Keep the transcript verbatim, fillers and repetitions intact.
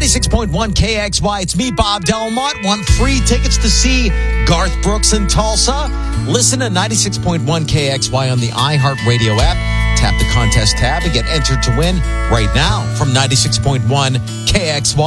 ninety-six point one K X Y. It's me, Bob Delmont. Want free tickets to see Garth Brooks in Tulsa? Listen to ninety-six point one K X Y on the iHeartRadio app. Tap the contest tab and get entered to win right now from ninety-six point one K X Y.